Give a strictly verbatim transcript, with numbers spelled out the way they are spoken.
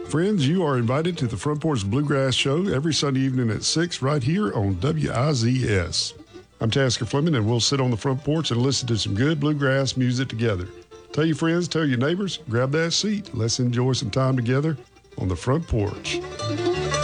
Friends, you are invited to the Front Porch Bluegrass Show every Sunday evening at six right here on W I Z S. I'm Tasker Fleming, and we'll sit on the front porch and listen to some good bluegrass music together. Tell your friends, tell your neighbors, grab that seat. Let's enjoy some time together on the front porch.